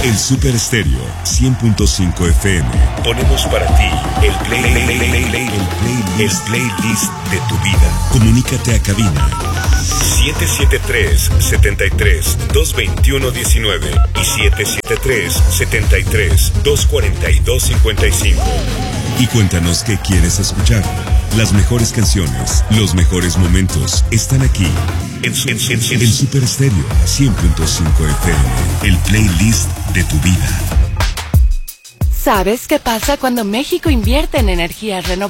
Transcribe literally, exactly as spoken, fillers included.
El Super Estéreo cien punto cinco F M. Ponemos para ti el, play, play, play, play, play, el, playlist, el playlist de tu vida. Comunícate a cabina siete siete tres, siete tres, dos dos uno, uno nueve y siete siete tres, siete tres, dos cuatro dos, cinco cinco. Y cuéntanos qué quieres escuchar. Las mejores canciones, los mejores momentos están aquí. En, en, en, en el Super Estéreo cien punto cinco F M. El playlist de tu vida. ¿Sabes qué pasa cuando México invierte en energías renovables?